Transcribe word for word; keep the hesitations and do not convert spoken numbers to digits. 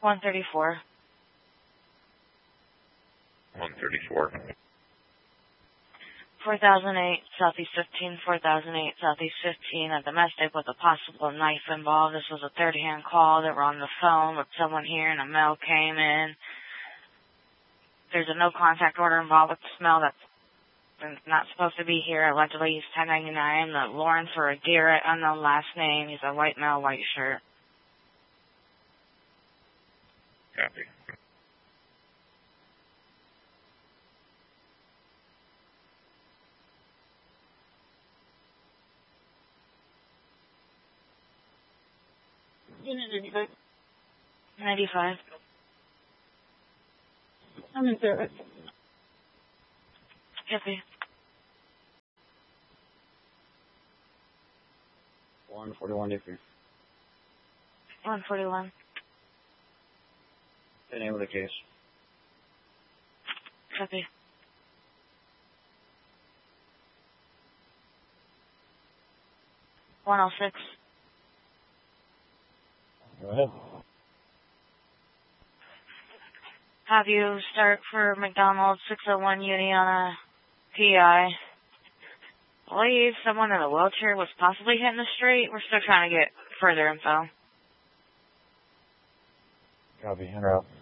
one thirty-four. one thirty-four. four thousand eight, Southeast fifteen, four thousand eight, Southeast fifteen, a domestic with a possible knife involved. This was a third-hand call. They were on the phone with someone here, and a mail came in. There's a no-contact order involved with the smell that's not supposed to be here. Allegedly, he's ten ninety-nine. The Lawrence or Adira, unknown last name. He's a white male, white shirt. Copy. ninety-five. ninety-five. I'm in service. Copy. one forty-one if you're one forty-one. the name of the case. Copy. one oh six. Go ahead. Have you start for McDonald's six oh one Uni on a P I. I believe someone in a wheelchair was possibly hitting the street. We're still trying to get further info. Copy. En route.